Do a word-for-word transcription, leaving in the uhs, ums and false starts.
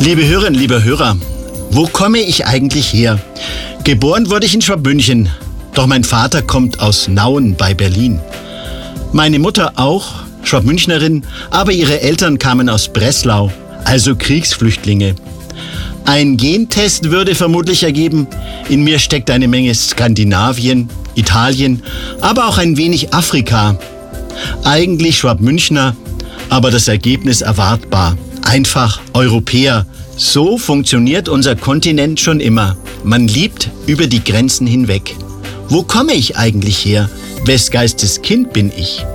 Liebe Hörerinnen, liebe Hörer, wo komme ich eigentlich her? Geboren wurde ich in Schwabmünchen, doch mein Vater kommt aus Nauen bei Berlin. Meine Mutter auch, Schwabmünchnerin, aber ihre Eltern kamen aus Breslau, also Kriegsflüchtlinge. Ein Gentest würde vermutlich ergeben, in mir steckt eine Menge Skandinavien, Italien, aber auch ein wenig Afrika. Eigentlich Schwabmünchner, aber das Ergebnis erwartbar. Einfach Europäer. So funktioniert unser Kontinent schon immer. Man liebt über die Grenzen hinweg. Wo komme ich eigentlich her? Wes Geistes Kind bin ich?